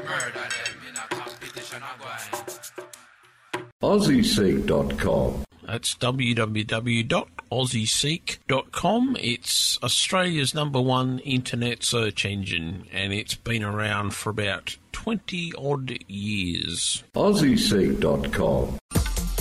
AussieSeek.com. That's www.aussieseek.com. It's Australia's #1 internet search engine, and it's been around for about 20-odd years. AussieSeek.com.